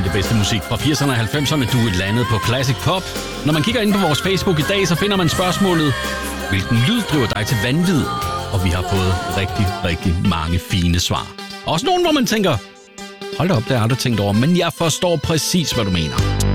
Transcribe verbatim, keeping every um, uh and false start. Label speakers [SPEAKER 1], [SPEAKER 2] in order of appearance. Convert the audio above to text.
[SPEAKER 1] det bedste musik fra firserne og halvfemserne. Du er landet på Classic Pop. Når man kigger ind på vores Facebook i dag, så finder man spørgsmålet: hvilken lyd driver dig til vanvid? Og vi har fået rigtig, rigtig mange fine svar. Også nogle, hvor man tænker: hold da op, det har jeg aldrig tænkt over, men jeg forstår præcis, hvad du mener.